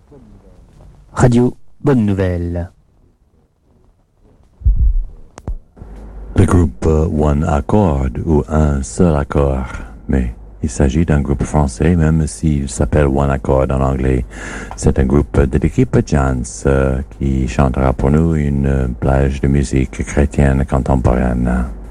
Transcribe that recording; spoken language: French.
Radio Bonne Nouvelle. Le groupe One Accord ou un seul accord, mais il s'agit d'un groupe français, même s'il s'appelle One Accord en anglais. C'est un groupe de l'équipe Jans qui chantera pour nous une plage de musique chrétienne contemporaine.